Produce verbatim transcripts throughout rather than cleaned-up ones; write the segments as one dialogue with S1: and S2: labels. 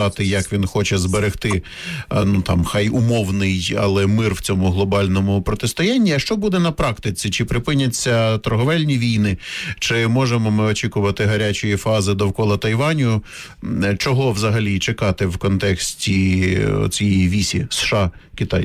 S1: розказати, як він хоче зберегти, ну там, хай умовний, але мир в цьому глобальному протистоянні. А що буде на практиці? Чи припиняться торговельні війни? Чи можемо ми очікувати гарячої фази довкола Тайваню? Чого взагалі чекати в контексті цієї вісі США-Китай?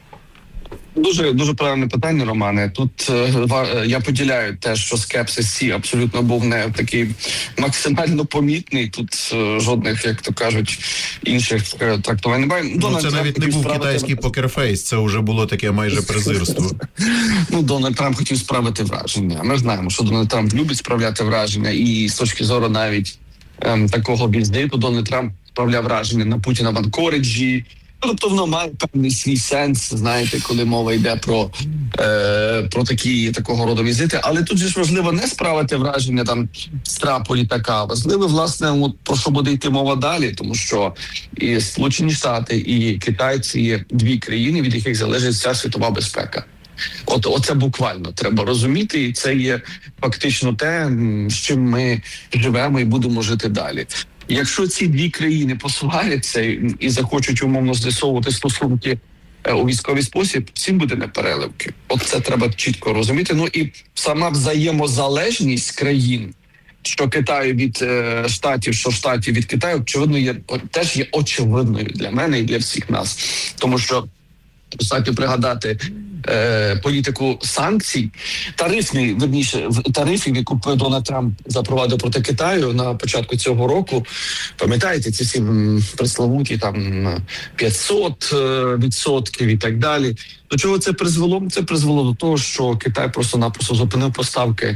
S2: Дуже дуже правильне питання, Романе. Тут е, я поділяю те, що скепсис Сі абсолютно був не такий максимально помітний. Тут е, жодних, як то кажуть, інших е, трактувань немає.
S1: Ну, Дональд це Трамп навіть не був справити... китайський покерфейс, це вже було таке майже презирство.
S2: Ну, Дональд Трамп хотів справити враження. Ми знаємо, що Дональд Трамп любить справляти враження, і з точки зору навіть е, такого візиту Дональд Трамп справляв враження на Путіна в Анкориджі. Тобто воно має певний свій сенс, знаєте, коли мова йде про, е, про такі, такого роду візити. Але тут же ж важливо не справити враження там з трапу літака. Важливо, власне, от, про що буде йти мова далі, тому що і Сполучені Штати, і Китай – це є дві країни, від яких залежить вся світова безпека. От оце буквально треба розуміти, і це є фактично те, з чим ми живемо і будемо жити далі. Якщо ці дві країни посваряться і захочуть умовно з'ясовувати стосунки у військовий спосіб, всім буде непереливки. От це треба чітко розуміти. Ну і сама взаємозалежність країн, що Китаю від е, Штатів, що Штатів від Китаю, очевидно, є, теж є очевидною для мене і для всіх нас. Тому що достатньо пригадати е, політику санкцій, тарифний, верніше, тарифів, яку Дональд Трамп запровадив проти Китаю на початку цього року. Пам'ятаєте, ці всі пресловуті там п'ятсот відсотків і так далі. До чого це призвело? Це призвело до того, що Китай просто-напросто зупинив поставки.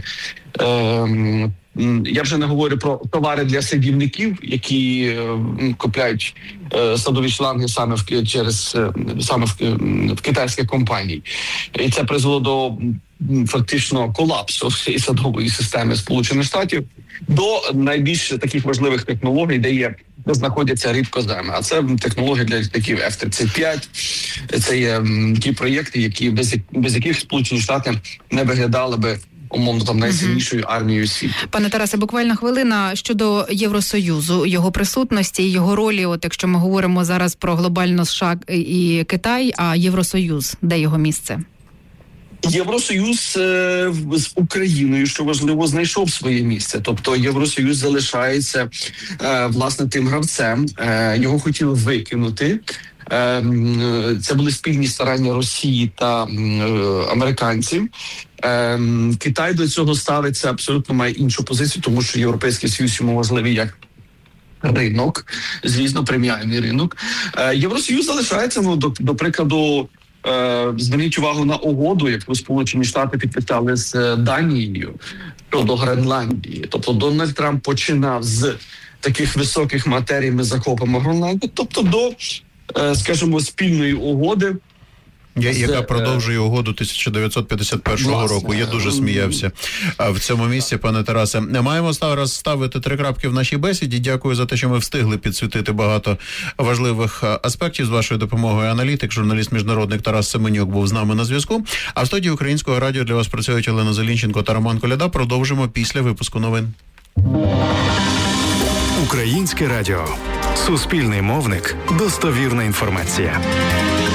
S2: Е, Я вже не говорю про товари для садівників, які е, купляють е, садові шланги саме в через е, саме в, в китайських компаній, і це призвело до фактично колапсу всієї садової системи Сполучених Штатів до найбільш таких важливих технологій, де є де знаходяться рідкоземи. А це технології для літаків еф тридцять п'ять. Це є м, ті проєкти, які без без яких Сполучені Штати не виглядали би умовно там найсильнішою армією світу.
S3: Пане Тарасе, буквально хвилина щодо Євросоюзу, його присутності, його ролі. От якщо ми говоримо зараз про глобально США і Китай, а Євросоюз, де його місце?
S2: Євросоюз е, з Україною, що важливо, знайшов своє місце. Тобто Євросоюз залишається е, власне тим гравцем. Е, його хотіли викинути. Це були спільні старання Росії та е, американців. Е, Китай до цього ставиться абсолютно має іншу позицію, тому що Європейський Союз йому важливий як ринок, звісно, преміальний ринок. Е, Євросоюз залишається, ну, до, до прикладу, е, зверніть увагу на угоду, яку Сполучені Штати підписали з Данією щодо Гренландії. Тобто Дональд Трамп починав з таких високих матерій, ми захопимо Гренландію, тобто до, скажімо, спільної угоди.
S1: Я, яка продовжує угоду тисяча дев'ятсот п'ятдесят першого Власне. року. Я дуже сміявся в цьому місці, пане Тарасе. Маємо зараз ставити три крапки в нашій бесіді. Дякую за те, що ми встигли підсвітити багато важливих аспектів з вашою допомогою. Аналітик, журналіст-міжнародник Тарас Семенюк був з нами на зв'язку. А в студії Українського радіо для вас працюють Олена Зелінченко та Роман Коляда. Продовжимо після випуску новин.
S4: Українське радіо. Суспільний мовник. Достовірна інформація.